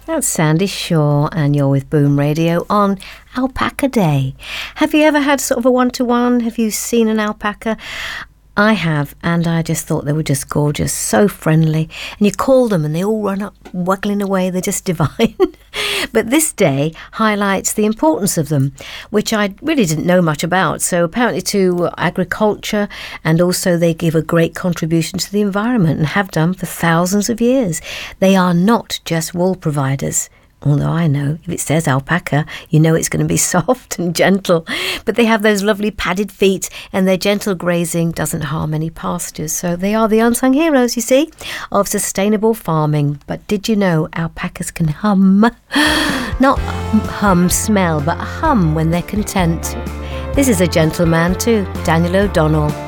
That's Sandy Shaw, and you're with Boom Radio on Alpaca Day. Have you ever had sort of a one-to-one? Have you seen an alpaca? I have, and I just thought they were just gorgeous, so friendly. And you call them and they all run up, waggling away. They're just divine. But this day highlights the importance of them, which I really didn't know much about. So apparently to agriculture, and also they give a great contribution to the environment and have done for thousands of years. They are not just wool providers. Although I know, if it says alpaca, you know it's going to be soft and gentle. But they have those lovely padded feet, and their gentle grazing doesn't harm any pastures. So they are the unsung heroes, you see, of sustainable farming. But did you know alpacas can hum? Not hum, smell, but hum when they're content. This is a gentleman too, Daniel O'Donnell.